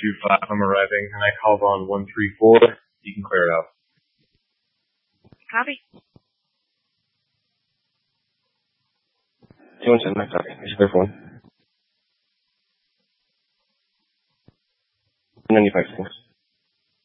125, I'm arriving, and I called on 134. You can clear it out. Copy. 217, Mike, copy. Is clear for one? 95 seconds.